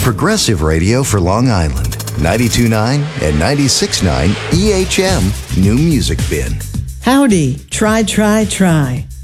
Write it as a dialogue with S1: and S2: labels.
S1: Progressive Radio for Long Island. 92.9 and 96.9 EHM New Music Bin.
S2: Howdy, try, try, try.